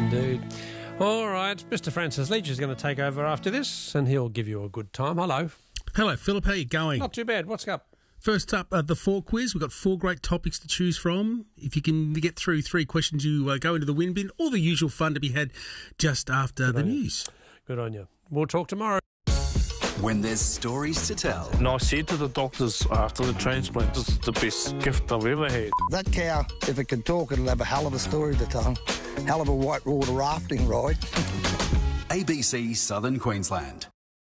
indeed. All right, Mr. Francis Leach is going to take over after this, and he'll give you a good time. Hello. Hello, Philip. How are you going? Not too bad. What's up? First up, the 4 quiz. We've got 4 great topics to choose from. If you can get through 3 questions, you go into the win bin. All the usual fun to be had just after the news. Good on you. We'll talk tomorrow. When there's stories to tell. And I said to the doctors after the transplant, this is the best gift I've ever had. That cow, if it can talk, it'll have a hell of a story to tell. Hell of a whitewater rafting ride. ABC Southern Queensland.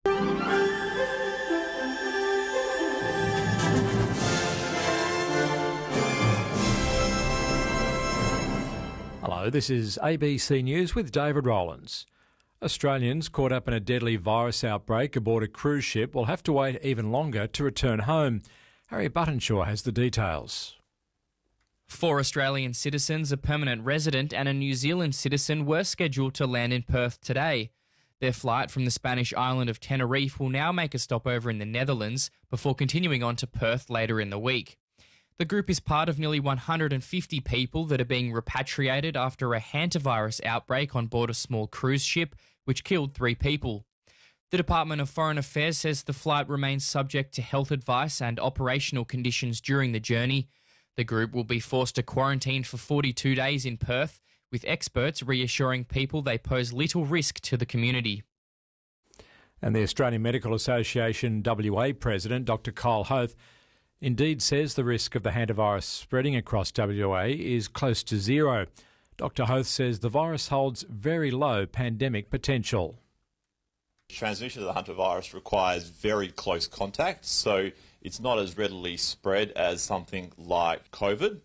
Hello, this is ABC News with David Rowlands. Australians caught up in a deadly virus outbreak aboard a cruise ship will have to wait even longer to return home. Harry Buttonshaw has the details. 4 Australian citizens, a permanent resident and a New Zealand citizen were scheduled to land in Perth today. Their flight from the Spanish island of Tenerife will now make a stopover in the Netherlands before continuing on to Perth later in the week. The group is part of nearly 150 people that are being repatriated after a hantavirus outbreak on board a small cruise ship, which killed 3 people. The Department of Foreign Affairs says the flight remains subject to health advice and operational conditions during the journey. The group will be forced to quarantine for 42 days in Perth, with experts reassuring people they pose little risk to the community. And the Australian Medical Association WA President, Dr Kyle Hoth, indeed says the risk of the hantavirus spreading across WA is close to zero. Dr Hoth says the virus holds very low pandemic potential. Transmission of the hantavirus requires very close contact, so it's not as readily spread as something like COVID.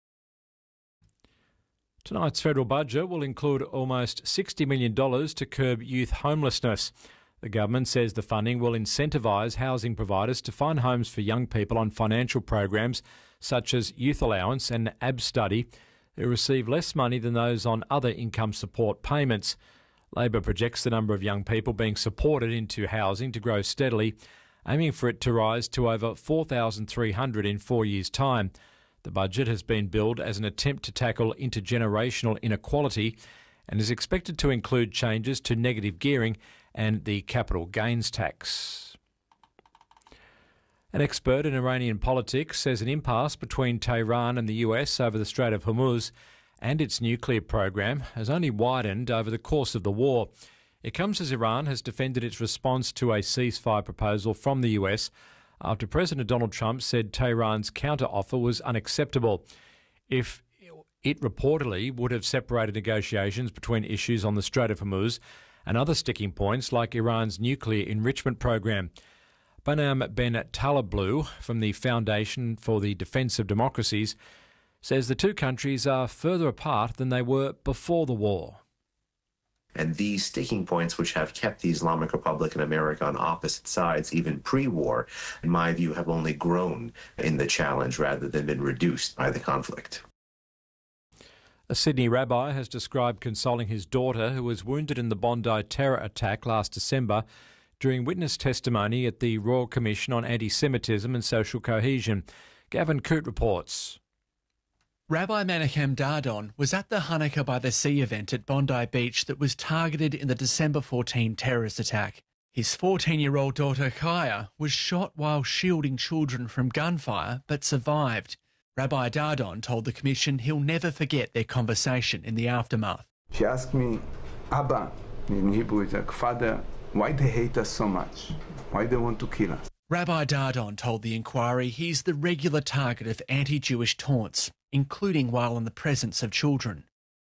Tonight's federal budget will include almost $60 million to curb youth homelessness. The government says the funding will incentivise housing providers to find homes for young people on financial programs such as Youth Allowance and AB Study, who receive less money than those on other income support payments. Labor projects the number of young people being supported into housing to grow steadily, aiming for it to rise to over 4,300 in 4 years' time. The budget has been billed as an attempt to tackle intergenerational inequality and is expected to include changes to negative gearing and the capital gains tax. An expert in Iranian politics says an impasse between Tehran and the US over the Strait of Hormuz and its nuclear program has only widened over the course of the war. It comes as Iran has defended its response to a ceasefire proposal from the US after President Donald Trump said Tehran's counter-offer was unacceptable. If it reportedly would have separated negotiations between issues on the Strait of Hormuz and other sticking points like Iran's nuclear enrichment program. Banam Ben Talablu from the Foundation for the Defence of Democracies says the two countries are further apart than they were before the war. And these sticking points, which have kept the Islamic Republic and America on opposite sides even pre-war, in my view, have only grown in the challenge rather than been reduced by the conflict. A Sydney rabbi has described consoling his daughter who was wounded in the Bondi terror attack last December during witness testimony at the Royal Commission on Anti-Semitism and Social Cohesion. Gavin Coote reports. Rabbi Menachem Dardon was at the Hanukkah by the Sea event at Bondi Beach that was targeted in the December 14 terrorist attack. His 14-year-old daughter Kaya was shot while shielding children from gunfire but survived. Rabbi Dardon told the Commission he'll never forget their conversation in the aftermath. She asked me, Abba, in Hebrew it's like, Father, why they hate us so much? Why they want to kill us? Rabbi Dardon told the inquiry he's the regular target of anti-Jewish taunts, including while in the presence of children.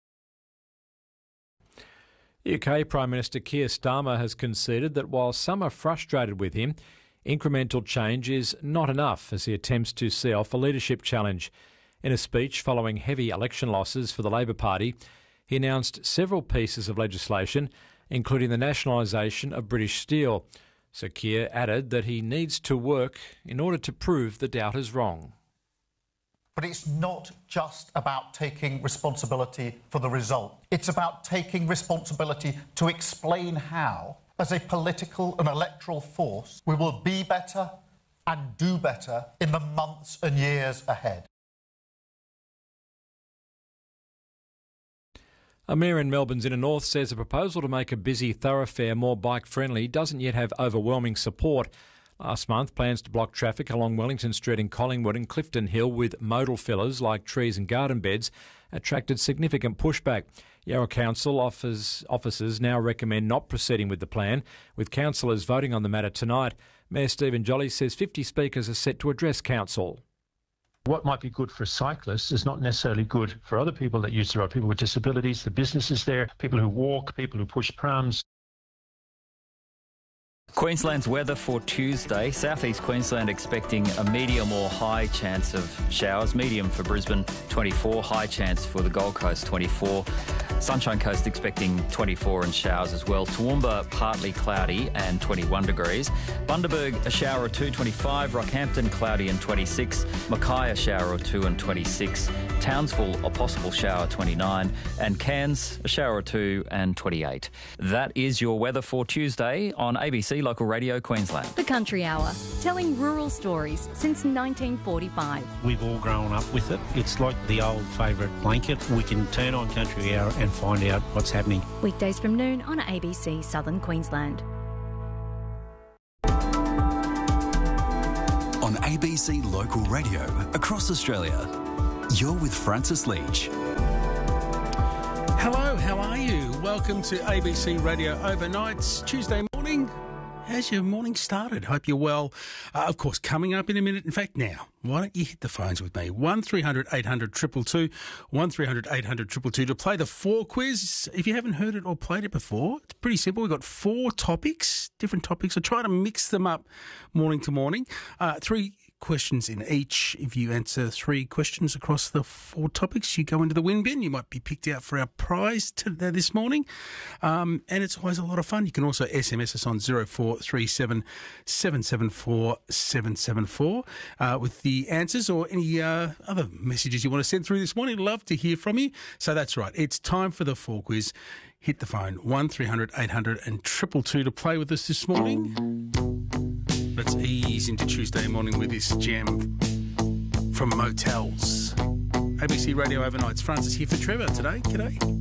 UK Prime Minister Keir Starmer has conceded that while some are frustrated with him, incremental change is not enough as he attempts to see off a leadership challenge. In a speech following heavy election losses for the Labor Party, he announced several pieces of legislation, including the nationalisation of British Steel. Sir Keir added that he needs to work in order to prove the doubters wrong. But it's not just about taking responsibility for the result. It's about taking responsibility to explain how, as a political and electoral force, we will be better and do better in the months and years ahead. A mayor in Melbourne's inner north says a proposal to make a busy thoroughfare more bike-friendly doesn't yet have overwhelming support. Last month, plans to block traffic along Wellington Street in Collingwood and Clifton Hill with modal fillers like trees and garden beds attracted significant pushback. Yarra Council officers now recommend not proceeding with the plan, with councillors voting on the matter tonight. Mayor Stephen Jolly says 50 speakers are set to address council. What might be good for cyclists is not necessarily good for other people that use the road, people with disabilities, the businesses there, people who walk, people who push prams. Queensland's weather for Tuesday. Southeast Queensland expecting a medium or high chance of showers. Medium for Brisbane, 24. High chance for the Gold Coast, 24. Sunshine Coast expecting 24 and showers as well. Toowoomba, partly cloudy and 21 degrees. Bundaberg, a shower or two, 25. Rockhampton, cloudy and 26. Mackay, a shower or two and 26. Townsville, a possible shower, 29. And Cairns, a shower or two and 28. That is your weather for Tuesday on ABC Local Radio Queensland. The Country Hour, telling rural stories since 1945. We've all grown up with it. It's like the old favourite blanket. We can turn on Country Hour and find out what's happening. Weekdays from noon on ABC Southern Queensland. On ABC Local Radio across Australia, you're with Francis Leach. Hello, how are you? Welcome to ABC Radio Overnights, Tuesday morning. How's your morning started? Hope you're well. Of course, coming up in a minute. In fact, now, why don't you hit the phones with me? 1300 800 222, 1300 800 222 to play the 4 quiz. If you haven't heard it or played it before, it's pretty simple. We've got 4 topics, different topics. I try to mix them up morning to morning. 3 questions in each. If you answer 3 questions across the 4 topics, you go into the win bin. You might be picked out for our prize this morning. And it's always a lot of fun. You can also SMS us on 0437 774 774 with the answers or any other messages you want to send through this morning. Love to hear from you. So that's right. It's time for the 4 quiz. Hit the phone, 1300 800 and 222 to play with us this morning. Let's ease into Tuesday morning with this gem from Motels. ABC Radio Overnights. Francis here for Trevor today. G'day.